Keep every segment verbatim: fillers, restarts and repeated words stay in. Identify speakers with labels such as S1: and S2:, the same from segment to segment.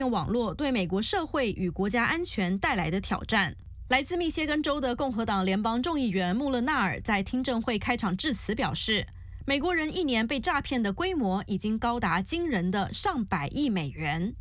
S1: 网络对美国社会与国家安全带来的挑战。来自密歇根州的共和党联邦众议员穆勒纳尔在听证会开场致辞表示，美国人一年被诈骗的规模已经高达惊人的上百亿美元。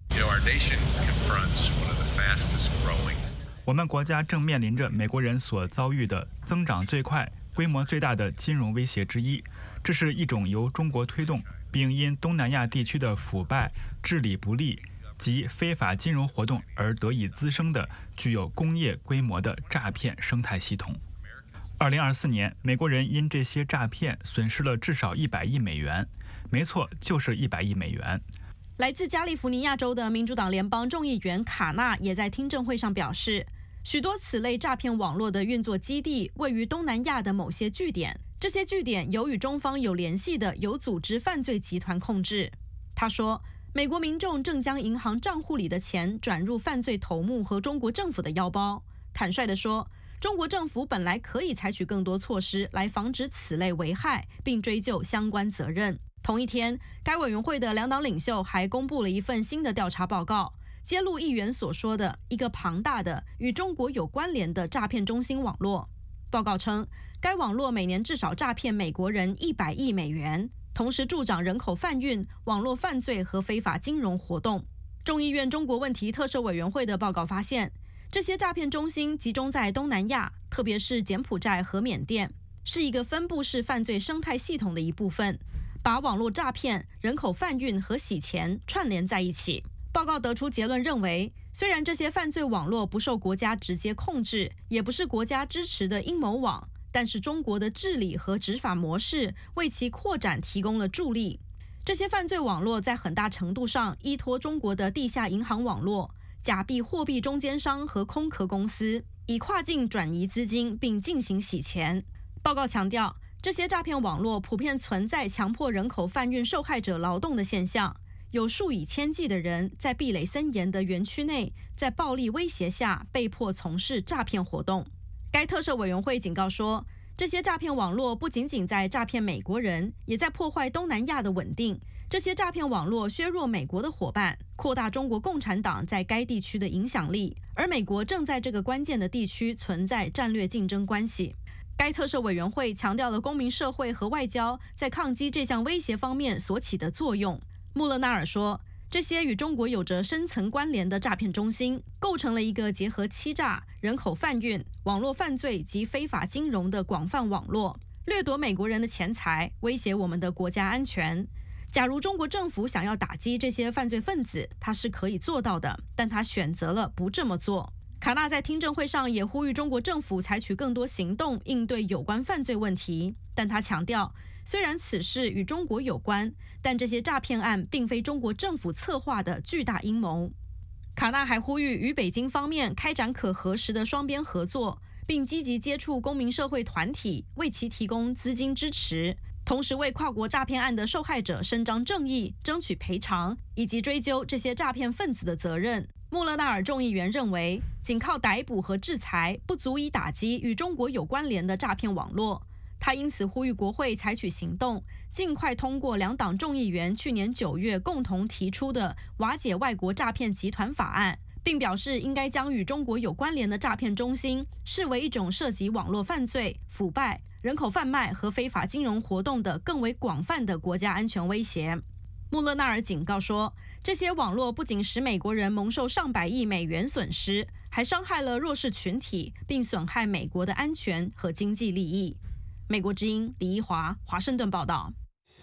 S2: 我们国家正面临着美国人所遭遇的增长最快、规模最大的金融威胁之一。这是一种由中国推动，并因东南亚地区的腐败、治理不力及非法金融活动而得以滋生的具有工业规模的诈骗生态系统。二零二四年，美国人因这些诈骗损失了至少一百亿美元。没错，就是一百亿美元。
S1: 来自加利福尼亚州的民主党联邦众议员卡纳也在听证会上表示，许多此类诈骗网络的运作基地位于东南亚的某些据点，这些据点由与中方有联系的有组织犯罪集团控制。他说，美国民众正将银行账户里的钱转入犯罪头目和中国政府的腰包。坦率地说，中国政府本来可以采取更多措施来防止此类危害，并追究相关责任。同一天，该委员会的两党领袖还公布了一份新的调查报告，揭露议员所说的一个庞大的与中国有关联的诈骗中心网络。报告称，该网络每年至少诈骗美国人一百亿美元，同时助长人口贩运、网络犯罪和非法金融活动。众议院中国问题特设委员会的报告发现，这些诈骗中心集中在东南亚，特别是柬埔寨和缅甸，是一个分布式犯罪生态系统的一部分，把网络诈骗、人口贩运和洗钱串联在一起。报告得出结论认为，虽然这些犯罪网络不受国家直接控制，也不是国家支持的阴谋网，但是中国的治理和执法模式为其扩展提供了助力。这些犯罪网络在很大程度上依托中国的地下银行网络、假币货币中间商和空壳公司，以跨境转移资金并进行洗钱。报告强调，这些诈骗网络普遍存在强迫人口贩运受害者劳动的现象，有数以千计的人在壁垒森严的园区内，在暴力威胁下被迫从事诈骗活动。该特设委员会警告说，这些诈骗网络不仅仅在诈骗美国人，也在破坏东南亚的稳定。这些诈骗网络削弱美国的伙伴，扩大中国共产党在该地区的影响力，而美国正在这个关键的地区存在战略竞争关系。该特设委员会强调了公民社会和外交在抗击这项威胁方面所起的作用。穆勒纳尔说，这些与中国有着深层关联的诈骗中心，构成了一个结合欺诈、人口贩运、网络犯罪及非法金融的广泛网络，掠夺美国人的钱财，威胁我们的国家安全。假如中国政府想要打击这些犯罪分子，它是可以做到的，但他选择了不这么做。卡纳在听证会上也呼吁中国政府采取更多行动应对有关犯罪问题，但他强调，虽然此事与中国有关，但这些诈骗案并非中国政府策划的巨大阴谋。卡纳还呼吁与北京方面开展可核实的双边合作，并积极接触公民社会团体，为其提供资金支持，同时为跨国诈骗案的受害者伸张正义、争取赔偿，以及追究这些诈骗分子的责任。穆勒纳尔众议员认为，仅靠逮捕和制裁不足以打击与中国有关联的诈骗网络。他因此呼吁国会采取行动，尽快通过两党众议员去年九月共同提出的瓦解外国诈骗集团法案，并表示应该将与中国有关联的诈骗中心视为一种涉及网络犯罪、腐败、人口贩卖和非法金融活动的更为广泛的国家安全威胁。穆勒纳尔警告说，这些网络不仅使美国人蒙受上百亿美元损失，还伤害了弱势群体，并损害美国的安全和经济利益。美国之音李一华，华盛顿报道。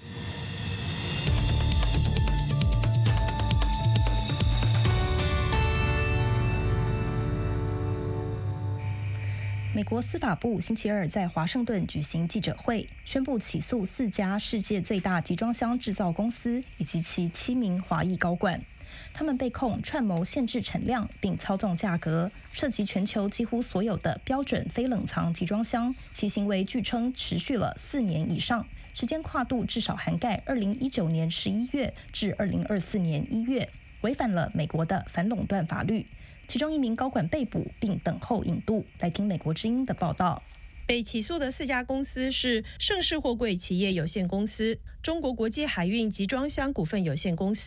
S3: 美国司法部星期二在华盛顿举行记者会，宣布起诉四家世界最大集装箱制造公司以及其七名华裔高管。他们被控串谋限制产量并操纵价格，涉及全球几乎所有的标准非冷藏集装箱，其行为据称持续了四年以上，时间跨度至少涵盖二零一九年十一月至二零二四年一月，违反了美国的反垄断法律。其中一名高管被捕并等候引渡。来听美国之音的报道。
S4: 被起诉的四家公司是盛世货柜企业有限公司、中国国际海运集装箱股份有限公司、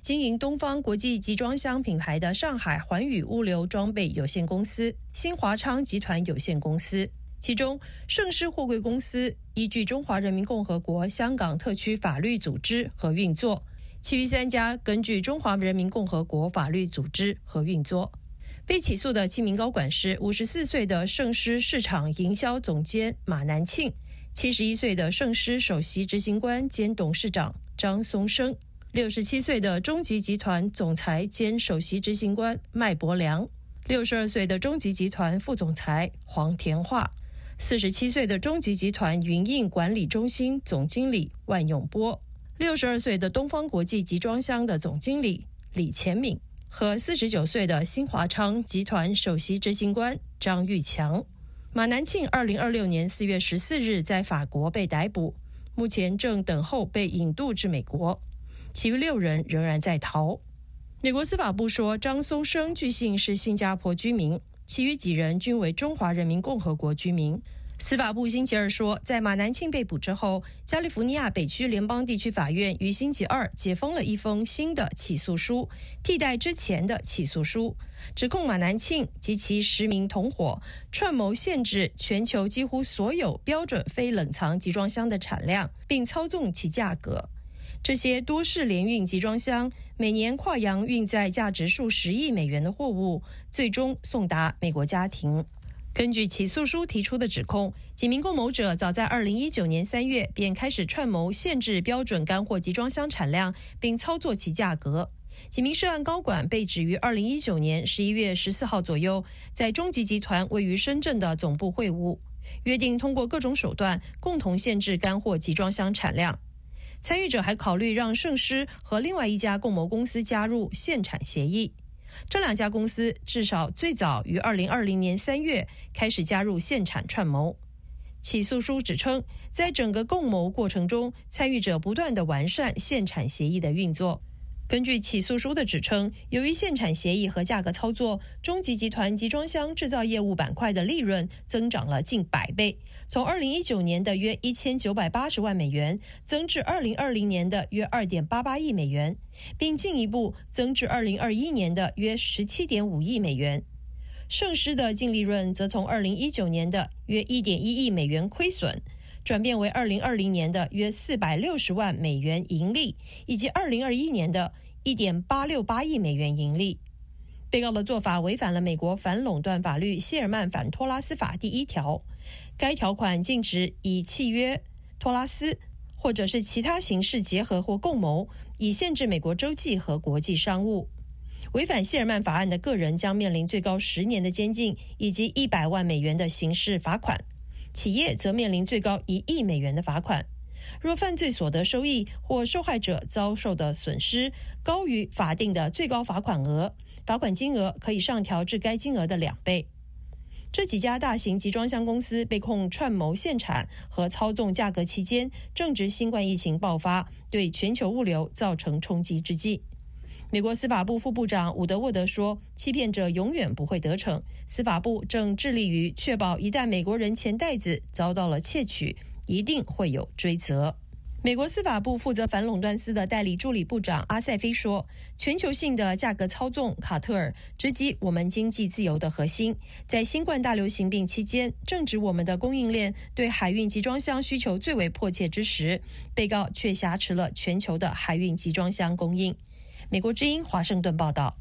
S4: 经营东方国际集装箱品牌的上海环宇物流装备有限公司、新华昌集团有限公司。其中，盛世货柜公司依据中华人民共和国香港特区法律组织和运作，其余三家根据中华人民共和国法律组织和运作。被起诉的七名高管是五十四岁的盛世市场营销总监马南庆，七十一岁的盛世首席执行官兼董事长张松生，六十七岁的中集集团总裁兼首席执行官麦伯良，六十二岁的中集集团副总裁黄田化，四十七岁的中集集团云印管理中心总经理万永波，六十二岁的东方国际集装箱的总经理李前敏和四十九岁的新华昌集团首席执行官张玉强。马南庆二零二六年四月十四日在法国被逮捕，目前正等候被引渡至美国，其余六人仍然在逃。美国司法部说，张松生据信是新加坡居民，其余几人均为中华人民共和国居民。司法部星期二说，在马南庆被捕之后，加利福尼亚北区联邦地区法院于星期二解封了一封新的起诉书，替代之前的起诉书，指控马南庆及其十名同伙串谋限制全球几乎所有标准非冷藏集装箱的产量，并操纵其价格。这些多式联运集装箱每年跨洋运载价值数十亿美元的货物，最终送达美国家庭。根据起诉书提出的指控，几名共谋者早在二零一九年三月便开始串谋限制标准干货集装箱产量，并操作其价格。几名涉案高管被指于二零一九年十一月十四号左右，在中集集团位于深圳的总部会晤，约定通过各种手段共同限制干货集装箱产量。参与者还考虑让盛狮和另外一家共谋公司加入限产协议。这两家公司至少最早于二零二零年三月开始加入限产串谋。起诉书指称，在整个共谋过程中，参与者不断地完善限产协议的运作。根据起诉书的指称，由于限产协议和价格操作，中集集团集装箱制造业务板块的利润增长了近百倍，从二零一九年的约一千九百八十万美元增至二零二零年的约二点八八亿美元，并进一步增至二零二一年的约十七点五亿美元。盛狮的净利润则从二零一九年的约一点一亿美元亏损，转变为二零二零年的约四百六十万美元盈利，以及二零二一年的一点八六八亿美元盈利。被告的做法违反了美国反垄断法律谢尔曼反托拉斯法第一条，该条款禁止以契约、托拉斯或者是其他形式结合或共谋，以限制美国洲际和国际商务。违反谢尔曼法案的个人将面临最高十年的监禁以及一百万美元的刑事罚款，企业则面临最高一亿美元的罚款。若犯罪所得收益或受害者遭受的损失高于法定的最高罚款额，罚款金额可以上调至该金额的两倍。这几家大型集装箱公司被控串谋限产和操纵价格期间，正值新冠疫情爆发，对全球物流造成冲击之际。美国司法部副部长伍德沃德说，欺骗者永远不会得逞，司法部正致力于确保一旦美国人钱袋子遭到了窃取，一定会有追责。美国司法部负责反垄断司的代理助理部长阿塞菲说，全球性的价格操纵卡特尔直击我们经济自由的核心，在新冠大流行病期间，正值我们的供应链对海运集装箱需求最为迫切之时，被告却挟持了全球的海运集装箱供应。美国之音华盛顿报道。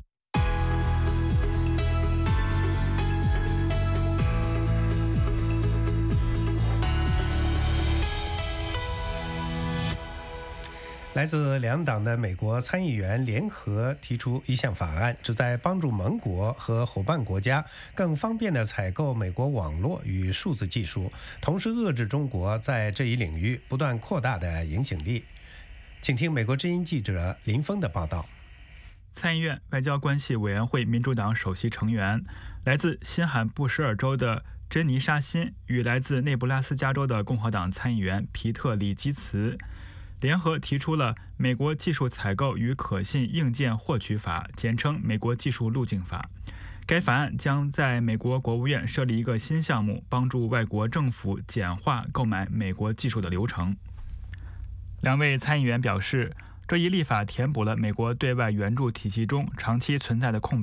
S5: 来自两党的美国参议员联合提出一项法案，旨在帮助盟国和伙伴国家更方便地采购美国网络与数字技术，同时遏制中国在这一领域不断扩大的影响力。请听美国之音记者林峰的报道。
S2: 参议院外交关系委员会民主党首席成员、来自新罕布什尔州的珍妮沙辛与来自内布拉斯加州的共和党参议员皮特里基茨联合提出了美国技术采购与可信硬件获取法，简称美国技术路径法。该法案将在美国国务院设立一个新项目，帮助外国政府简化购买美国技术的流程。两位参议员表示， 这一立法填补了美国对外援助体系中长期存在的空白。